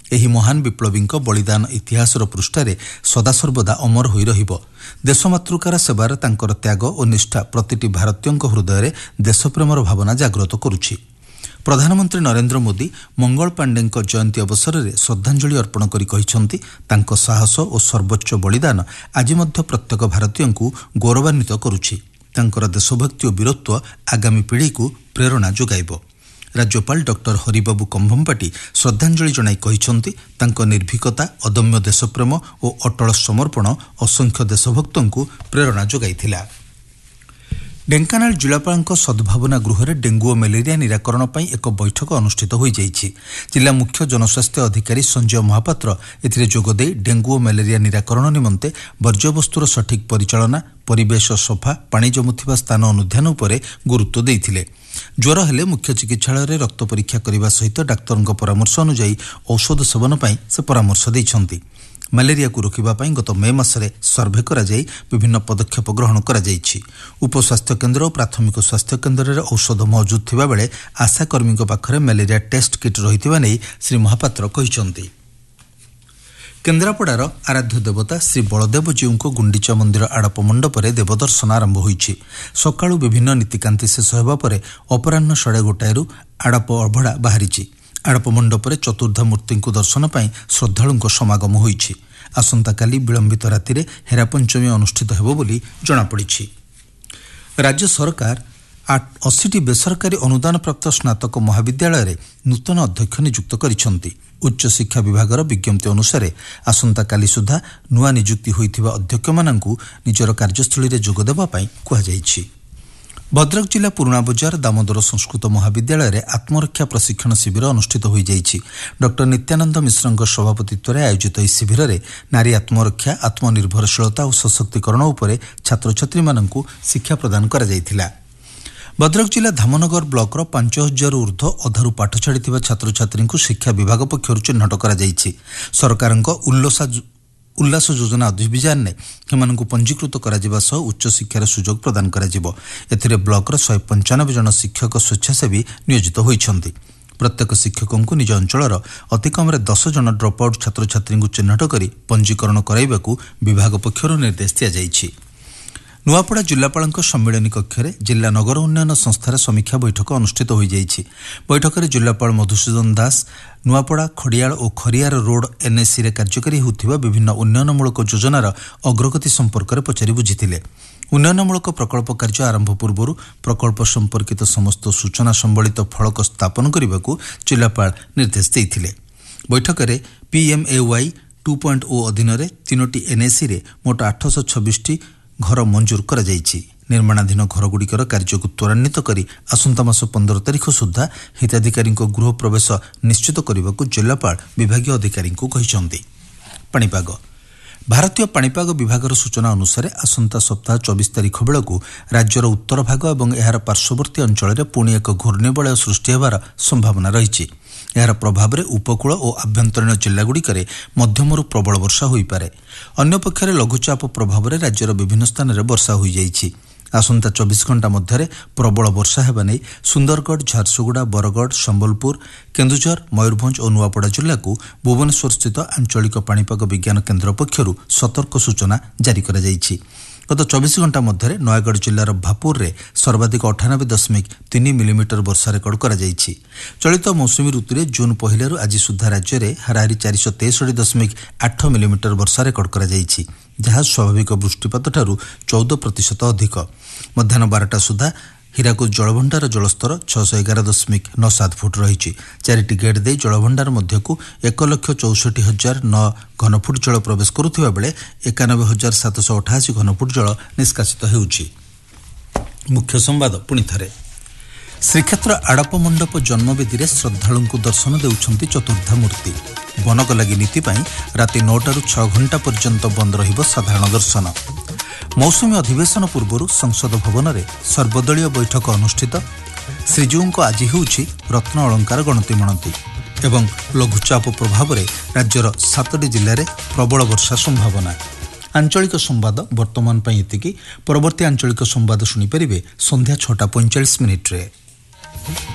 ଏହି ମହାନ ବିପ୍ଳବୀଙ୍କ ବଳିଦାନ ଇତିହାସର ପୃଷ୍ଠାରେ ସଦାସର୍ବଦା ଅମର ହୋଇ ରହିବ। ଦେଶମାତୃକାର ସେବାରେ ତାଙ୍କର ତ୍ୟାଗ ଓ ନିଷ୍ଠା ପ୍ରତିଟି ଭାରତୀୟଙ୍କ ହୃଦୟରେ ଦେଶପ୍ରେମର ଭାବନା ଜାଗ୍ରତ କରୁଛି। ପ୍ରଧାନମନ୍ତ୍ରୀ ନରେନ୍ଦ୍ର ମୋଦି ମଙ୍ଗଳ ପାଣ୍ଡେଙ୍କ ଜୟନ୍ତୀ ଅବସରରେ ଶ୍ରଦ୍ଧାଞ୍ଜଳି ଅର୍ପଣ କରି କହିଛନ୍ତି, ତାଙ୍କ ସାହସ ଓ ସର୍ବୋଚ୍ଚ ବଳିଦାନ ଆଜି ମଧ୍ୟ ପ୍ରତ୍ୟେକ ଭାରତୀୟଙ୍କୁ ଗୌରବାନ୍ୱିତ କରୁଛି। ତାଙ୍କର ଦେଶଭକ୍ତି ଓ ବୀରତ୍ୱ ଆଗାମୀ ପିଢ଼ିକୁ ପ୍ରେରଣା ଯୋଗାଇବ। ରାଜ୍ୟପାଳ ଡକ୍ଟର ହରିବାବୁ କମ୍ଭମ୍ପାଟି ଶ୍ରଦ୍ଧାଞ୍ଜଳି ଜଣାଇ କହିଛନ୍ତି, ତାଙ୍କ ନିର୍ଭୀକତା, ଅଦମ୍ୟ ଦେଶପ୍ରେମ ଓ ଅଟଳ ସମର୍ପଣ ଅସଂଖ୍ୟ ଦେଶଭକ୍ତଙ୍କୁ ପ୍ରେରଣା ଯୋଗାଇଥିଲା। ଢେଙ୍କାନାଳ ଜିଲ୍ଲାପାଳଙ୍କ ସଦ୍ଭାବନା ଗୃହରେ ଡେଙ୍ଗୁ ଓ ମ୍ୟାଲେରିଆ ନିରାକରଣ ପାଇଁ ଏକ ବୈଠକ ଅନୁଷ୍ଠିତ ହୋଇଯାଇଛି। ଜିଲ୍ଲା ମୁଖ୍ୟ ଜନସ୍ୱାସ୍ଥ୍ୟ ଅଧିକାରୀ ସଞ୍ଜୟ ମହାପାତ୍ର ଏଥିରେ ଯୋଗଦେଇ ଡେଙ୍ଗୁ ଓ ମ୍ୟାଲେରିଆ ନିରାକରଣ ନିମନ୍ତେ ବର୍ଜ୍ୟବସ୍ତୁର ସଠିକ୍ ପରିଚାଳନା, ପରିବେଶ ସଫା, ପାଣି ଜମୁଥିବା ସ୍ଥାନ ଅନୁଧ୍ୟାନ ଉପରେ ଗୁରୁତ୍ୱ ଦେଇଥିଲେ। ଜ୍ୱର ହେଲେ ମୁଖ୍ୟ ଚିକିତ୍ସାଳୟରେ ରକ୍ତ ପରୀକ୍ଷା କରିବା ସହିତ ଡାକ୍ତରଙ୍କ ପରାମର୍ଶ ଅନୁଯାୟୀ ଔଷଧ ସେବନ ପାଇଁ ସେ ପରାମର୍ଶ ଦେଇଛନ୍ତି। ମ୍ୟାଲେରିଆକୁ ରୋକିବା ପାଇଁ ଗତ ମେ ମାସରେ ସର୍ଭେ କରାଯାଇ ବିଭିନ୍ନ ପଦକ୍ଷେପ ଗ୍ରହଣ କରାଯାଇଛି। ଉପସ୍ୱାସ୍ଥ୍ୟକେନ୍ଦ୍ର ଓ ପ୍ରାଥମିକ ସ୍ୱାସ୍ଥ୍ୟକେନ୍ଦ୍ରରେ ଔଷଧ ମହଜୁଦ ଥିବାବେଳେ ଆଶାକର୍ମୀଙ୍କ ପାଖରେ ମ୍ୟାଲେରିଆ ଟେଷ୍ଟ କିଟ୍ ରହିଥିବା ନେଇ ଶ୍ରୀ ମହାପାତ୍ର କହିଛନ୍ତି। କେନ୍ଦ୍ରାପଡ଼ାର ଆରାଧ୍ୟ ଦେବତା ଶ୍ରୀ ବଳଦେବଜୀଉଙ୍କ ଗୁଣ୍ଡିଚା ମନ୍ଦିର ଆଡ଼ପ ମଣ୍ଡପରେ ଦେବଦର୍ଶନ ଆରମ୍ଭ ହୋଇଛି। ସକାଳୁ ବିଭିନ୍ନ ନୀତିକାନ୍ତି ଶେଷ ହେବା ପରେ ଅପରାହ୍ନ 1:30ରୁ ଆଡ଼ପ ଅଭଡ଼ା ବାହାରିଛି। ଆଡ଼ପ ମଣ୍ଡପରେ ଚତୁର୍ଦ୍ଧା ମୂର୍ତ୍ତିଙ୍କୁ ଦର୍ଶନ ପାଇଁ ଶ୍ରଦ୍ଧାଳୁଙ୍କ ସମାଗମ ହୋଇଛି। ଆସନ୍ତାକାଲି ବିଳମ୍ବିତ ରାତିରେ ହେରାପଞ୍ଚମୀ ଅନୁଷ୍ଠିତ ହେବ ବୋଲି ଜଣାପଡ଼ିଛି। ରାଜ୍ୟ ସରକାର 80ଟି ବେସରକାରୀ ଅନୁଦାନପ୍ରାପ୍ତ ସ୍ନାତକ ମହାବିଦ୍ୟାଳୟରେ ନୂତନ ଅଧ୍ୟକ୍ଷ ନିଯୁକ୍ତ କରିଛନ୍ତି। ଉଚ୍ଚଶିକ୍ଷା ବିଭାଗର ବିଜ୍ଞପ୍ତି ଅନୁସାରେ ଆସନ୍ତାକାଲି ସୁଦ୍ଧା ନୂଆ ନିଯୁକ୍ତି ହୋଇଥିବା ଅଧ୍ୟକ୍ଷମାନଙ୍କୁ ନିଜର କାର୍ଯ୍ୟସ୍ଥଳୀରେ ଯୋଗଦେବା ପାଇଁ କୁହାଯାଇଛି। ଭଦ୍ରକ ଜିଲ୍ଲା ପୁରୁଣା ବଜାର ଦାମୋଦର ସଂସ୍କୃତ ମହାବିଦ୍ୟାଳୟରେ ଆତ୍ମରକ୍ଷା ପ୍ରଶିକ୍ଷଣ ଶିବିର ଅନୁଷ୍ଠିତ ହୋଇଯାଇଛି। ଡକ୍ଟର ନିତ୍ୟାନନ୍ଦ ମିଶ୍ରଙ୍କ ସଭାପତିତ୍ୱରେ ଆୟୋଜିତ ଏହି ଶିବିରରେ ନାରୀ ଆତ୍ମରକ୍ଷା, ଆତ୍ମନିର୍ଭରଶୀଳତା ଓ ସଶକ୍ତିକରଣ ଉପରେ ଛାତ୍ରଛାତ୍ରୀମାନଙ୍କୁ ଶିକ୍ଷା ପ୍ରଦାନ କରାଯାଇଥିଲା। ଭଦ୍ରକ ଜିଲ୍ଲା ଧାମନଗର ବ୍ଲକର 5,000ରୁ ଉର୍ଦ୍ଧ୍ୱ ଅଧାରୁ ପାଠ ଛାଡ଼ିଥିବା ଛାତ୍ରଛାତ୍ରୀଙ୍କୁ ଶିକ୍ଷା ବିଭାଗ ପକ୍ଷରୁ ଚିହ୍ନଟ କରାଯାଇଛି। ସରକାରଙ୍କ ଉଲ୍ଲାସ ଯୋଜନା ଅଭିଯାନରେ ସେମାନଙ୍କୁ ପଞ୍ଜୀକୃତ କରାଯିବା ସହ ଉଚ୍ଚଶିକ୍ଷାର ସୁଯୋଗ ପ୍ରଦାନ କରାଯିବ। ଏଥିରେ ବ୍ଲକର 195 ଜଣ ଶିକ୍ଷକ ସ୍ୱେଚ୍ଛାସେବୀ ନିୟୋଜିତ ହୋଇଛନ୍ତି। ପ୍ରତ୍ୟେକ ଶିକ୍ଷକଙ୍କୁ ନିଜ ଅଞ୍ଚଳର ଅତିକମରେ 10 ଜଣ ଡ୍ରପ୍ ଆଉଟ୍ ଛାତ୍ରଛାତ୍ରୀଙ୍କୁ ଚିହ୍ନଟ କରି ପଞ୍ଜୀକରଣ କରାଇବାକୁ ବିଭାଗ ପକ୍ଷରୁ ନିର୍ଦ୍ଦେଶ ଦିଆଯାଇଛି। ନୂଆପଡ଼ା ଜିଲ୍ଲାପାଳଙ୍କ ସମ୍ମିଳନୀ କକ୍ଷରେ ଜିଲ୍ଲା ନଗର ଉନ୍ନୟନ ସଂସ୍ଥାର ସମୀକ୍ଷା ବୈଠକ ଅନୁଷ୍ଠିତ ହୋଇଯାଇଛି। ବୈଠକରେ ଜିଲ୍ଲାପାଳ ମଧୁସୂଦନ ଦାସ ନୂଆପଡ଼ା, ଖଡ଼ିଆଳ ଓ ଖରିଆର ରୋଡ୍ NACରେ କାର୍ଯ୍ୟକାରୀ ହେଉଥିବା ବିଭିନ୍ନ ଉନ୍ନୟନମୂଳକ ଯୋଜନାର ଅଗ୍ରଗତି ସମ୍ପର୍କରେ ପଚାରି ବୁଝିଥିଲେ। ଉନ୍ନୟନମୂଳକ ପ୍ରକଳ୍ପ କାର୍ଯ୍ୟ ଆରମ୍ଭ ପୂର୍ବରୁ ପ୍ରକଳ୍ପ ସମ୍ପର୍କିତ ସମସ୍ତ ସୂଚନା ସମ୍ବଳିତ ଫଳକ ସ୍ଥାପନ କରିବାକୁ ଜିଲ୍ଲାପାଳ ନିର୍ଦ୍ଦେଶ ଦେଇଥିଲେ। ବୈଠକରେ PMAY 2.0 ଅଧୀନରେ 3ଟି NACରେ ମୋଟ 826ଟି ଘର ମଞ୍ଜୁର କରାଯାଇଛି। ନିର୍ମାଣାଧୀନ ଘରଗୁଡ଼ିକର କାର୍ଯ୍ୟକୁ ତ୍ୱରାନ୍ୱିତ କରି ଆସନ୍ତା ମାସ 15 ତାରିଖ ସୁଦ୍ଧା ହିତାଧିକାରୀଙ୍କ ଗୃହ ପ୍ରବେଶ ନିଶ୍ଚିତ କରିବାକୁ ଜିଲ୍ଲାପାଳ ବିଭାଗୀୟ ଅଧିକାରୀଙ୍କୁ କହିଛନ୍ତି। ପାଣିପାଗ। ଭାରତୀୟ ପାଣିପାଗ ବିଭାଗର ସୂଚନା ଅନୁସାରେ ଆସନ୍ତା ସପ୍ତାହ 24 ତାରିଖ ବେଳକୁ ରାଜ୍ୟର ଉତ୍ତର ଭାଗ ଏବଂ ଏହାର ପାର୍ଶ୍ୱବର୍ତ୍ତୀ ଅଞ୍ଚଳରେ ପୁଣି ଏକ ଘୂର୍ଣ୍ଣିବଳୟ ସୃଷ୍ଟି ହେବାର ସମ୍ଭାବନା ରହିଛି। ଏହାର ପ୍ରଭାବରେ ଉପକୂଳ ଓ ଆଭ୍ୟନ୍ତରୀଣ ଜିଲ୍ଲାଗୁଡ଼ିକରେ ମଧ୍ୟମରୁ ପ୍ରବଳ ବର୍ଷା ହୋଇପାରେ। ଅନ୍ୟପକ୍ଷରେ ଲଘୁଚାପ ପ୍ରଭାବରେ ରାଜ୍ୟର ବିଭିନ୍ନ ସ୍ଥାନରେ ବର୍ଷା ହୋଇଯାଇଛି। ଆସନ୍ତା 24 ଘଣ୍ଟା ମଧ୍ୟରେ ପ୍ରବଳ ବର୍ଷା ହେବା ନେଇ ସୁନ୍ଦରଗଡ଼, ଝାରସୁଗୁଡ଼ା, ବରଗଡ଼, ସମ୍ବଲପୁର, କେନ୍ଦୁଝର, ମୟୂରଭଞ୍ଜ ଓ ନୂଆପଡ଼ା ଜିଲ୍ଲାକୁ ଭୁବନେଶ୍ୱରସ୍ଥିତ ଆଞ୍ଚଳିକ ପାଣିପାଗ ବିଜ୍ଞାନ କେନ୍ଦ୍ର ପକ୍ଷରୁ ସତର୍କ ସୂଚନା ଜାରି କରାଯାଇଛି। ଗତ 24 ଘଣ୍ଟା ମଧ୍ୟରେ ନୟାଗଡ଼ ଜିଲ୍ଲାର ଭାପୁରରେ ସର୍ବାଧିକ 98.3 ମିଲିମିଟର ବର୍ଷା ରେକର୍ଡ କରାଯାଇଛି। ଚଳିତ ମୌସୁମୀ ଋତୁରେ ଜୁନ୍ 1ରୁ ଆଜି ସୁଦ୍ଧା ରାଜ୍ୟରେ ହାରାହାରି 463.8 ମିଲିମିଟର ବର୍ଷା ରେକର୍ଡ କରାଯାଇଛି, ଯାହା ସ୍ୱାଭାବିକ ବୃଷ୍ଟିପାତଠାରୁ 14% ଅଧିକ। ମଧ୍ୟାହ୍ନ 12ଟା ସୁଦ୍ଧା ହୀରାକୁଦ ଜଳଭଣ୍ଡାର ଜଳସ୍ତର 611.97 ଫୁଟ ରହିଛି। 4ଟି ଗେଟ୍ ଦେଇ ଜଳଭଣ୍ଡାର ମଧ୍ୟକୁ 1,64,009 ଘନଫୁଟ ଜଳ ପ୍ରବେଶ କରୁଥିବା ବେଳେ 91,788 ଘନଫୁଟ ଜଳ ନିଷ୍କାସିତ ହେଉଛି। ମୁଖ୍ୟ ସମ୍ବାଦ ପୁଣିଥରେ। ଶ୍ରୀକ୍ଷେତ୍ର ଆଡ଼ପ ମଣ୍ଡପ ଜନ୍ମବେଦୀରେ ଶ୍ରଦ୍ଧାଳୁଙ୍କୁ ଦର୍ଶନ ଦେଉଛନ୍ତି ଚତୁର୍ଦ୍ଧା ମୂର୍ତ୍ତି। ବନକଲାଗି ନୀତି ପାଇଁ ରାତି 9ଟାରୁ 6 ଘଣ୍ଟା ପର୍ଯ୍ୟନ୍ତ ବନ୍ଦ ରହିବ ସାଧାରଣ ଦର୍ଶନ। ମୌସୁମୀ ଅଧିବେଶନ ପୂର୍ବରୁ ସଂସଦ ଭବନରେ ସର୍ବଦଳୀୟ ବୈଠକ ଅନୁଷ୍ଠିତ। ଶ୍ରୀଜୀଉଙ୍କ ଆଜି ହେଉଛି ରତ୍ନ ଅଳଙ୍କାର ଗଣତି ମଣତି ଏବଂ ଲଘୁଚାପ ପ୍ରଭାବରେ ରାଜ୍ୟର 7ଟି ଜିଲ୍ଲାରେ ପ୍ରବଳ ବର୍ଷା ସମ୍ଭାବନା। ଆଞ୍ଚଳିକ ସମ୍ବାଦ ବର୍ତ୍ତମାନ ପାଇଁ ଏତିକି। ପରବର୍ତ୍ତୀ ଆଞ୍ଚଳିକ ସମ୍ବାଦ ଶୁଣିପାରିବେ ସନ୍ଧ୍ୟା 6:45 ମିନିଟ୍ରେ।